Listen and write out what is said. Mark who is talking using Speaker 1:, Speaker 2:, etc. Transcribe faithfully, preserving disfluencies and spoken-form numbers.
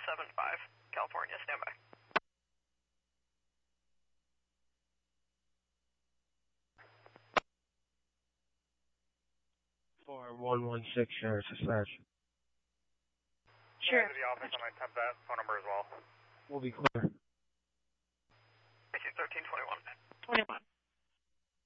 Speaker 1: seven five, California, standby.
Speaker 2: four one one six, Sheriff Dispatch.
Speaker 3: Sure.
Speaker 4: To the office, I'm going to temp that phone number as well.
Speaker 2: We'll be clear.
Speaker 1: thirteen twenty-one.
Speaker 3: twenty-one.